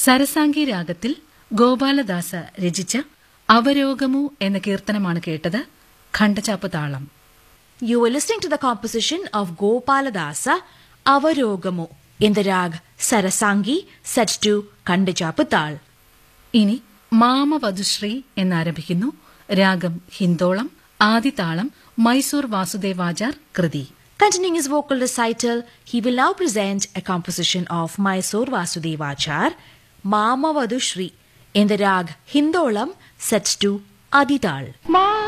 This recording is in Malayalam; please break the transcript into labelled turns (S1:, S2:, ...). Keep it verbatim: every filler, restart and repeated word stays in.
S1: സരസാംഗി രാഗത്തിൽ ഗോപാലദാസ രചിച്ച അവരോഗമു എന്ന കീർത്തനമാണ് കേട്ടത്. ഖണ്ഡചാപ്പ് താളം.
S2: You were listening to the composition of Gopaladasa, Avarogamu, in the rag Sarasangi, set to Kandachappatal.
S1: ഇനി മാമവധുശ്രീ എന്നാരംഭിക്കുന്നു. രാഗം ഹിന്ദോളം. ആദിതാളം മൈസൂർ വാസുദേവാചാർ കൃതി.
S2: Continuing his vocal recital, he will now present a composition of Mysore Vasudevachar, Mamavadu Shri, in the rag Hindolam, set to Adital.
S3: Ma